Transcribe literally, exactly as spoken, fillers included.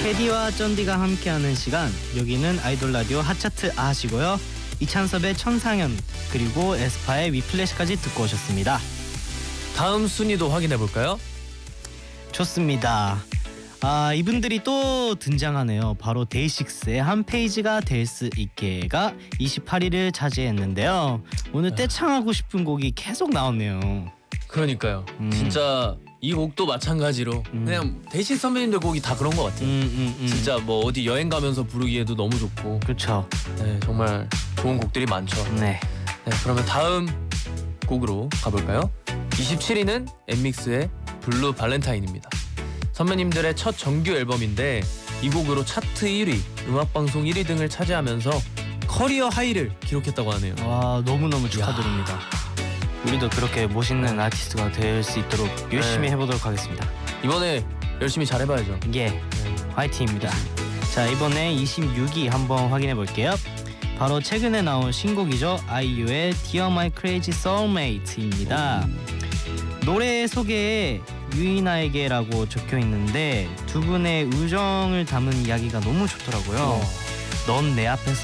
테디와 쩐디가 함께하는 시간, 여기는 아이돌 라디오 핫차트 아시고요. 이찬섭의 천상연 그리고 에스파의 위플래시까지 듣고 오셨습니다. 다음 순위도 확인해 볼까요? 좋습니다. 아, 이분들이 또 등장하네요. 바로 데이식스의 한 페이지가 될 수 있게가 이십팔 위를 차지했는데요. 오늘 떼창하고 싶은 곡이 계속 나오네요. 그러니까요. 음. 진짜 이 곡도 마찬가지로 음. 그냥 대신 선배님들 곡이 다 그런 것 같아요. 음, 음, 음. 진짜 뭐 어디 여행 가면서 부르기에도 너무 좋고. 그렇죠. 네, 정말 좋은 곡들이 많죠. 네. 네, 그러면 다음 곡으로 가볼까요? 이십칠 위는 엠믹스의 블루 발렌타인입니다. 선배님들의 첫 정규 앨범인데 이 곡으로 차트 일 위, 음악방송 일 위 등을 차지하면서 커리어 하이를 기록했다고 하네요. 와, 너무너무 축하드립니다. 우리도 그렇게 멋있는 아티스트가 될 수 있도록 열심히 네. 해보도록 하겠습니다. 이번에 열심히 잘 해봐야죠. 예, 네. 화이팅입니다. 자, 이번에 이십육 위 한번 확인해 볼게요. 바로 최근에 나온 신곡이죠. 아이유의 Dear My Crazy Soulmate입니다. 노래 소개에 유이나에게라고 적혀 있는데 두 분의 우정을 담은 이야기가 너무 좋더라고요. 넌 내 앞에서